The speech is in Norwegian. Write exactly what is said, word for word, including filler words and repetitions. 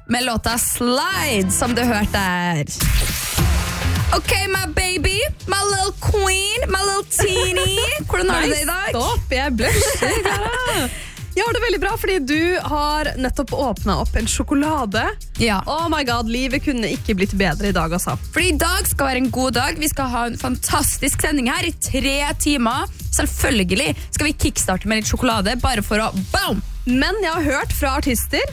med låta Slide, som du hørte der. Ok, my baby, my little queen, my little teeny. Hvordan har du det i dag? Stopp, jeg bløsser, Klara. Jeg har det veldig bra, fordi du har nettopp åpnet opp en sjokolade. Ja. Oh my god, livet kunne ikke blitt bedre i dag, altså. Fordi i dag skal være en god dag. Vi skal ha en fantastisk sending her i tre timer. Selvfølgelig skal vi kickstarte med litt sjokolade, bare for å boom! Men jeg har hørt fra artister